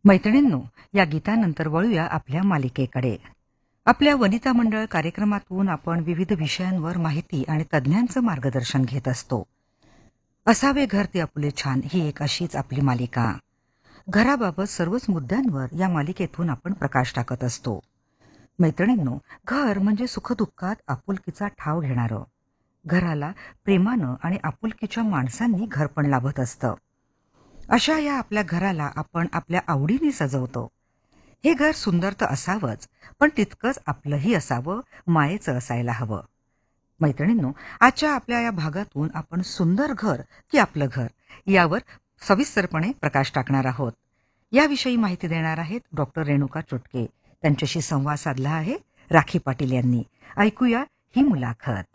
मैत्रिणींनो, या गीतानंतर वळूया आपल्या मालिकेकडे. आपल्या वनिता मंडळ कार्यक्रमातून आपण विविध विषयांवर माहिती आणि तज्ज्ञांचं मार्गदर्शन घेत असतो. असावे घर ते आपुले छान ही एक अशीच आपली मालिका. घराबाबत सर्वच मुद्द्यांवर या मालिकेतून आपण प्रकाश टाकत असतो. मैत्रिणींनो, घर म्हणजे सुखदुःखात आपुलकीचा ठाव घेणारं. घराला प्रेमानं आणि आपुलकीच्या माणसांनी घरपण लाभत असतं. अशा या आपल्या घराला आपण आपल्या आवडीने सजवतो. हे घर सुंदर तर असावंच, पण तितकंच आपलंही असावं, मायेचं असायला हवं. मैत्रिणींनो, आजच्या आपल्या या भागातून आपण सुंदर घर की आपलं घर यावर सविस्तरपणे प्रकाश टाकणार आहोत. याविषयी माहिती देणार आहेत डॉक्टर रेणुका चोटके. त्यांच्याशी संवाद साधला आहे राखी पाटील यांनी. ऐकूया ही मुलाखत.